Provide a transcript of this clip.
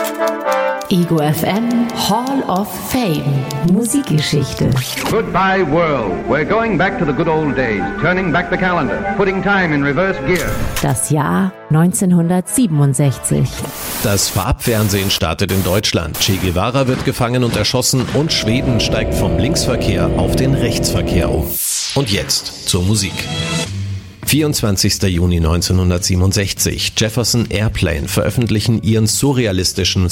Ego FM Hall of Fame Musikgeschichte. Goodbye world. We're going back to the good old days, turning back the calendar, putting time in reverse gear. Das Jahr 1967. Das Farbfernsehen startet in Deutschland. Che Guevara wird gefangen und erschossen und Schweden steigt vom Linksverkehr auf den Rechtsverkehr um. Und jetzt zur Musik. 24. Juni 1967. Jefferson Airplane veröffentlichen ihren surrealistischen